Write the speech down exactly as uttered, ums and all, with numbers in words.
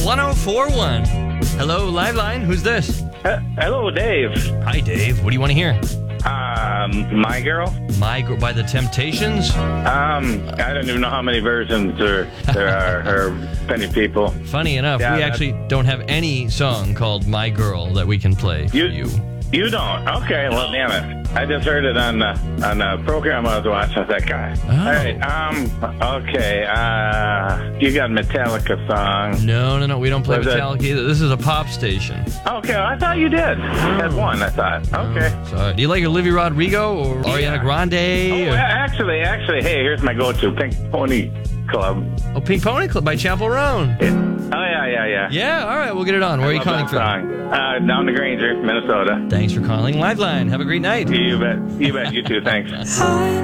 one oh four point one. Hello, Liveline. Who's this? Uh, hello, Dave. Hi, Dave. What do you want to hear? Um, My Girl. My Girl by The Temptations? Um, I don't even know how many versions there, there are, or many people. Funny enough, Yeah, we that- actually don't have any song called My Girl that we can play for You, you. you don't? Okay, well, damn it. I just heard it on the, on the program I was watching with that guy. Oh. All right, um, okay, uh, you got Metallica song. No, no, no. We don't play Was it- Metallica either. This is a pop station. Okay, I thought you did. Had one, I thought. Okay. So, do you like Olivia Rodrigo or Ariana Grande? Oh, or- actually, actually, hey, here's my go-to, Pink Pony Club. oh, Pink Pony Club by Chappell Roan. It, oh, yeah, yeah, yeah. Yeah, all right. We'll get it on. Where are you Love calling that from? song. Uh, down to Granger, Minnesota. Thanks for calling Liveline. Have a great night. You bet. You bet. You too. Thanks.